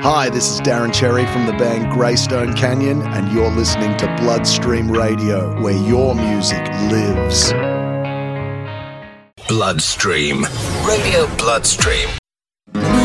Hi, this is Darren Cherry from the band Greystone Canyon, and you're listening to Bloodstream Radio, where your music lives. Bloodstream. Radio Bloodstream.